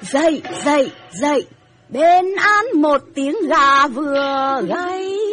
Dậy, dậy, dậy. Bên An một tiếng gà vừa gáy.